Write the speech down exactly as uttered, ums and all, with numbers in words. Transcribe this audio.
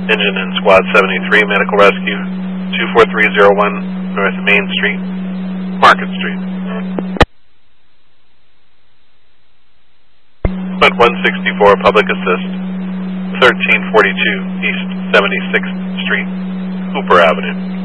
Engine in Squad seventy-three, Medical Rescue, two four three zero one North Main Street, Market Street. But one sixty-four, Public Assist, thirteen forty-two East seventy-sixth Street, Hooper Avenue.